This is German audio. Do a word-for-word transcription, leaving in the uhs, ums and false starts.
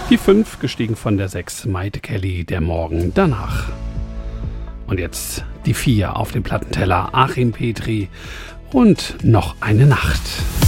Die fünf, gestiegen von der sechs, Maite Kelly, Der Morgen danach. Und jetzt die vier auf dem Plattenteller, Achim Petri und Noch eine Nacht.